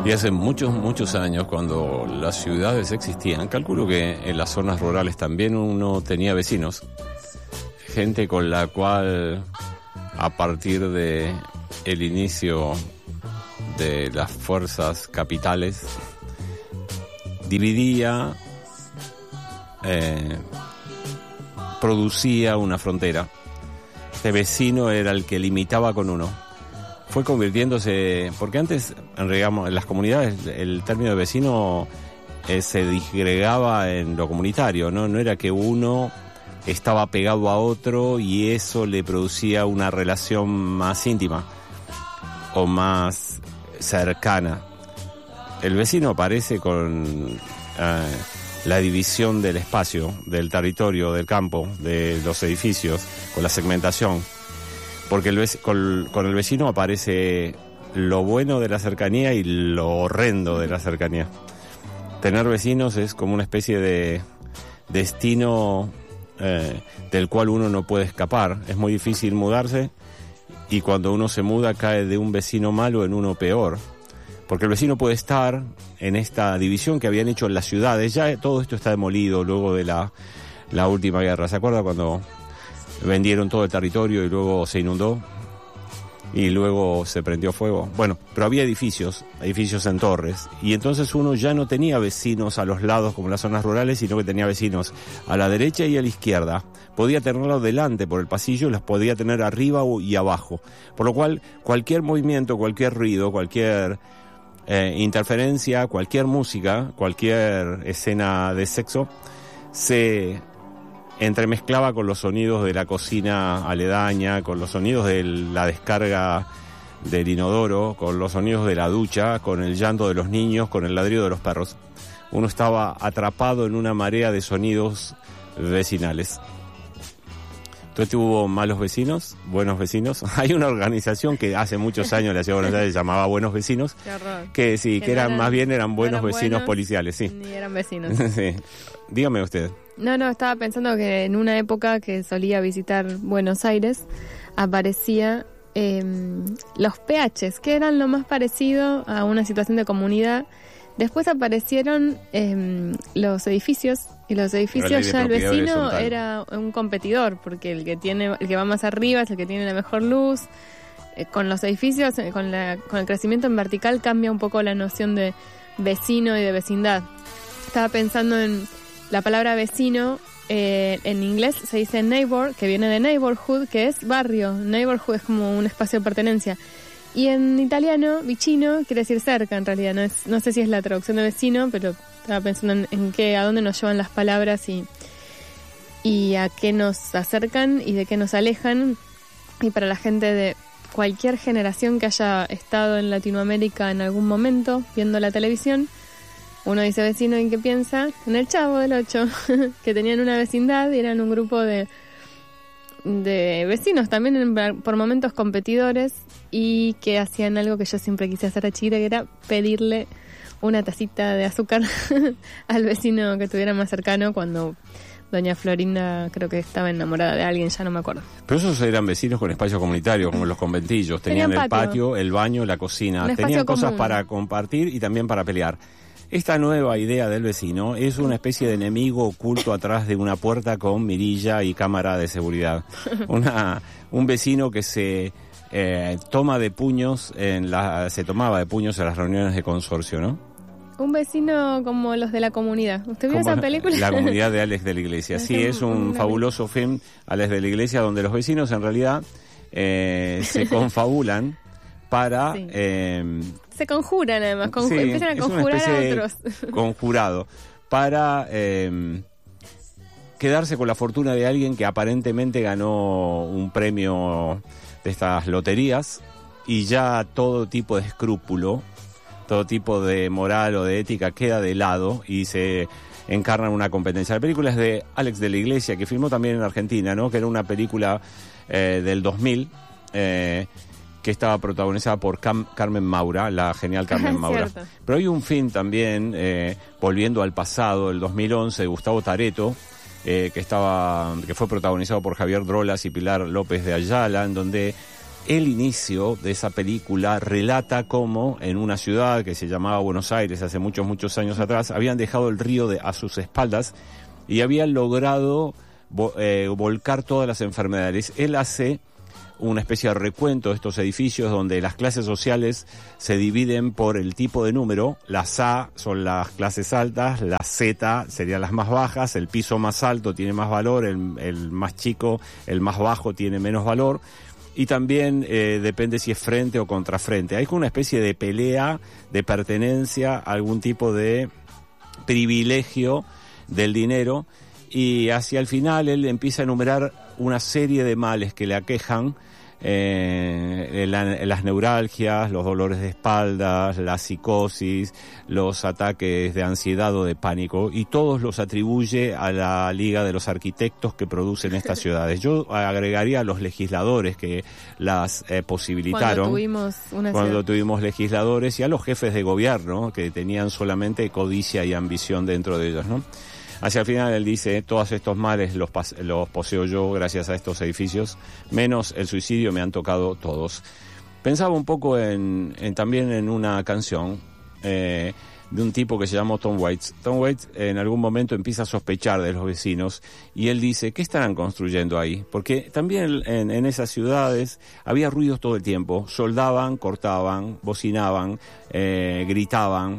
Y hace muchos, muchos años, cuando las ciudades existían, calculo que en las zonas rurales también uno tenía vecinos, gente con la cual, a partir de el inicio de las fuerzas capitales, dividía, producía una frontera. Este vecino era el que limitaba con uno. Fue convirtiéndose, porque antes, digamos, en las comunidades el término de vecino se disgregaba en lo comunitario, ¿no? No era que uno estaba pegado a otro y eso le producía una relación más íntima o más cercana. El vecino aparece con la división del espacio, del territorio, del campo, de los edificios, con la segmentación. Porque con el vecino aparece lo bueno de la cercanía y lo horrendo de la cercanía. Tener vecinos es como una especie de destino del cual uno no puede escapar. Es muy difícil mudarse y cuando uno se muda cae de un vecino malo en uno peor. Porque el vecino puede estar en esta división que habían hecho en las ciudades. Ya todo esto está demolido luego de la última guerra. ¿Se acuerda cuando vendieron todo el territorio y luego se inundó y luego se prendió fuego? Bueno, pero había edificios en torres, y entonces uno ya no tenía vecinos a los lados como en las zonas rurales, sino que tenía vecinos a la derecha y a la izquierda. Podía tenerlos delante por el pasillo, los podía tener arriba y abajo, por lo cual cualquier movimiento, cualquier ruido, cualquier interferencia, cualquier música, cualquier escena de sexo se entremezclaba con los sonidos de la cocina aledaña, con los sonidos de la descarga del inodoro, con los sonidos de la ducha, con el llanto de los niños, con el ladrido de los perros. Uno estaba atrapado en una marea de sonidos vecinales. Entonces hubo malos vecinos, buenos vecinos. Hay una organización que hace muchos años la ciudad de Buenos Aires se llamaba Buenos Vecinos, que sí, que eran más bien eran buenos vecinos policiales, sí. Ni eran vecinos. Sí. Dígame usted. No, estaba pensando que en una época que solía visitar Buenos Aires, aparecía los PHs, que eran lo más parecido a una situación de comunidad. Después aparecieron los edificios, y los edificios ya el vecino horizontal. Era un competidor, porque el que va más arriba es el que tiene la mejor luz. Con los edificios, con el crecimiento en vertical cambia un poco la noción de vecino y de vecindad. Estaba pensando en la palabra vecino. En inglés se dice neighbor, que viene de neighborhood, que es barrio. Neighborhood es como un espacio de pertenencia. Y en italiano, vicino quiere decir cerca, en realidad. No sé si es la traducción de vecino, pero estaba pensando en a dónde nos llevan las palabras y a qué nos acercan y de qué nos alejan. Y para la gente de cualquier generación que haya estado en Latinoamérica en algún momento viendo la televisión, uno dice vecino y ¿qué piensa? En el Chavo del Ocho, que tenían una vecindad y eran un grupo de vecinos también por momentos competidores, y que hacían algo que yo siempre quise hacer a chiquita, que era pedirle una tacita de azúcar al vecino que estuviera más cercano, cuando doña Florinda creo que estaba enamorada de alguien, ya no me acuerdo. Pero esos eran vecinos con espacio comunitario, como los conventillos. Tenían el patio, el baño, la cocina. Tenían cosas para compartir y también para pelear. Esta nueva idea del vecino es una especie de enemigo oculto atrás de una puerta con mirilla y cámara de seguridad. Un vecino que se tomaba de puños en las reuniones de consorcio, ¿no? Un vecino como los de La Comunidad. ¿Usted vio esa película? La Comunidad de Alex de la Iglesia. Sí, es un fabuloso film, Alex de la Iglesia, donde los vecinos en realidad se confabulan para... Sí. Se conjuran además, empiezan a conjurar a otros. Conjurado, para quedarse con la fortuna de alguien que aparentemente ganó un premio de estas loterías, y ya todo tipo de escrúpulo, todo tipo de moral o de ética queda de lado y se encarna en una competencia. La película es de Alex de la Iglesia, que filmó también en Argentina, ¿no? Que era una película del 2000, que estaba protagonizada por Carmen Maura, la genial Carmen Maura. Cierto. Pero hay un film también, Volviendo al Pasado, el 2011, de Gustavo Tareto, que fue protagonizado por Javier Drolas y Pilar López de Ayala, en donde el inicio de esa película relata cómo en una ciudad que se llamaba Buenos Aires hace muchos años atrás habían dejado el río a sus espaldas y habían logrado volcar todas las enfermedades. Él hace una especie de recuento de estos edificios donde las clases sociales se dividen por el tipo de número. Las A son las clases altas, las Z serían las más bajas, el piso más alto tiene más valor, el más chico, el más bajo tiene menos valor. Y también depende si es frente o contrafrente. Hay como una especie de pelea, de pertenencia, algún tipo de privilegio del dinero. Y hacia el final él empieza a enumerar una serie de males que le aquejan, las neuralgias, los dolores de espaldas, la psicosis, los ataques de ansiedad o de pánico, y todos los atribuye a la Liga de los Arquitectos que producen estas ciudades. Yo agregaría a los legisladores que las posibilitaron cuando tuvimos legisladores, y a los jefes de gobierno que tenían solamente codicia y ambición dentro de ellos, ¿no? Hacia el final él dice, todos estos males los poseo yo gracias a estos edificios, menos el suicidio me han tocado todos. Pensaba un poco también en una canción de un tipo que se llamó Tom Waits. Tom Waits en algún momento empieza a sospechar de los vecinos y él dice, ¿qué estarán construyendo ahí? Porque también en esas ciudades había ruidos todo el tiempo, soldaban, cortaban, bocinaban, gritaban.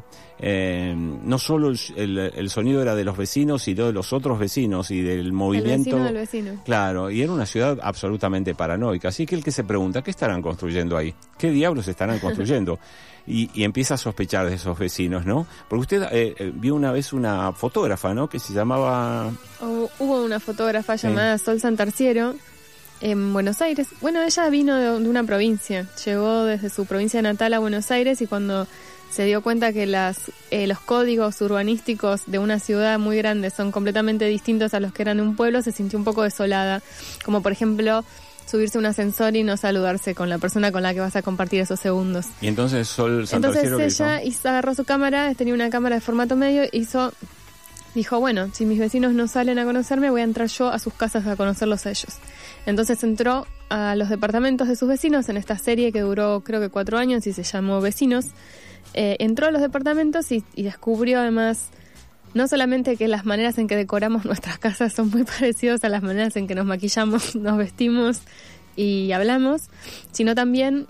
No solo el sonido era de los vecinos, sino de los otros vecinos y del movimiento. El vecino del vecino. Claro, y era una ciudad absolutamente paranoica. Así que el que se pregunta, ¿qué estarán construyendo ahí? ¿Qué diablos estarán construyendo? Y empieza a sospechar de esos vecinos, ¿no? Porque usted vio una vez una fotógrafa, ¿no? Que se llamaba... Hubo una fotógrafa llamada Sol Santarciero en Buenos Aires. Bueno, ella vino de una provincia. Llegó desde su provincia natal a Buenos Aires y cuando se dio cuenta que los códigos urbanísticos de una ciudad muy grande son completamente distintos a los que eran de un pueblo, se sintió un poco desolada. Como por ejemplo, subirse a un ascensor y no saludarse con la persona con la que vas a compartir esos segundos. Y entonces Sol Santarciero... Entonces ella agarró su cámara, tenía una cámara de formato medio, dijo, bueno, si mis vecinos no salen a conocerme, voy a entrar yo a sus casas a conocerlos a ellos. Entonces entró a los departamentos de sus vecinos en esta serie que duró creo que 4 años y se llamó Vecinos. Entró a los departamentos y descubrió además no solamente que las maneras en que decoramos nuestras casas son muy parecidas a las maneras en que nos maquillamos, nos vestimos y hablamos, sino también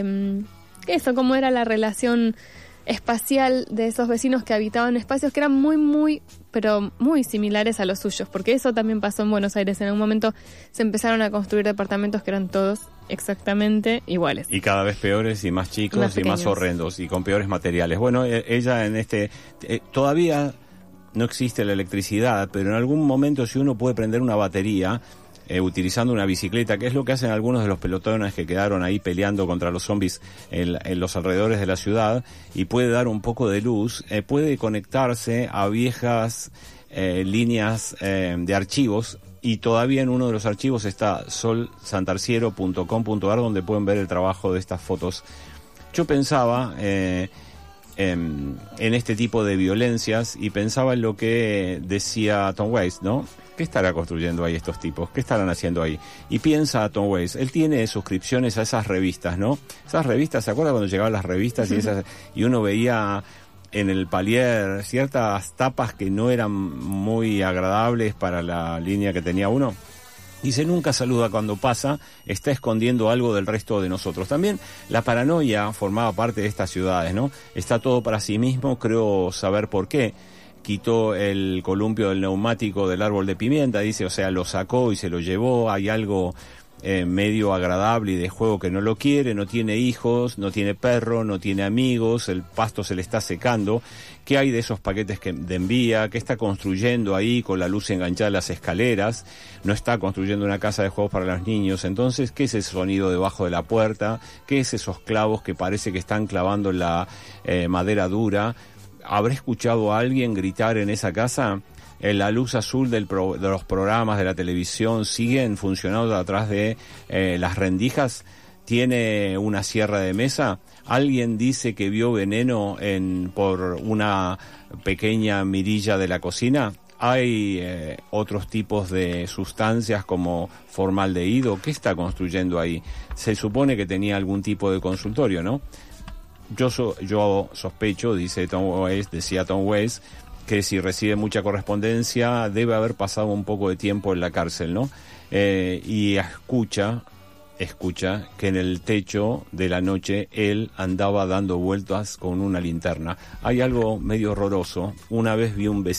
cómo era la relación espacial de esos vecinos que habitaban espacios que eran muy similares a los suyos, porque eso también pasó en Buenos Aires. En un momento se empezaron a construir departamentos que eran todos exactamente iguales. Y cada vez peores y más chicos y más horrendos y con peores materiales. Bueno, ella todavía no existe la electricidad, pero en algún momento si uno puede prender una batería utilizando una bicicleta, que es lo que hacen algunos de los pelotones que quedaron ahí peleando contra los zombies en los alrededores de la ciudad, y puede dar un poco de luz, puede conectarse a viejas líneas de archivos, y todavía en uno de los archivos está solsantarciero.com.ar, donde pueden ver el trabajo de estas fotos. Yo pensaba en este tipo de violencias y pensaba en lo que decía Tom Waits, ¿no? ¿Qué estará construyendo ahí estos tipos? ¿Qué estarán haciendo ahí? Y piensa Tom Waits, él tiene suscripciones a esas revistas, ¿no? Esas revistas, ¿se acuerda cuando llegaban las revistas y uno veía en el palier ciertas tapas que no eran muy agradables para la línea que tenía uno? Dice, nunca saluda cuando pasa, está escondiendo algo del resto de nosotros. También la paranoia formaba parte de estas ciudades, ¿no? Está todo para sí mismo, creo saber por qué. Quitó el columpio del neumático del árbol de pimienta, dice, o sea, lo sacó y se lo llevó. Hay algo medio agradable y de juego que no lo quiere, no tiene hijos, no tiene perro, no tiene amigos, el pasto se le está secando. ¿Qué hay de esos paquetes de envía? ¿Qué está construyendo ahí con la luz enganchada a las escaleras? No está construyendo una casa de juegos para los niños. Entonces, ¿qué es ese sonido debajo de la puerta? ¿Qué es esos clavos que parece que están clavando en la madera dura? ¿Habré escuchado a alguien gritar en esa casa? La luz azul de los programas de la televisión siguen funcionando atrás de las rendijas. ¿Tiene una sierra de mesa? ¿Alguien dice que vio veneno por una pequeña mirilla de la cocina? ¿Hay otros tipos de sustancias como formaldehído? ¿Qué está construyendo ahí? Se supone que tenía algún tipo de consultorio, ¿no? Yo sospecho, decía Tom West, que si recibe mucha correspondencia debe haber pasado un poco de tiempo en la cárcel, ¿no? Y escucha que en el techo de la noche él andaba dando vueltas con una linterna. Hay algo medio horroroso. Una vez vi un vecino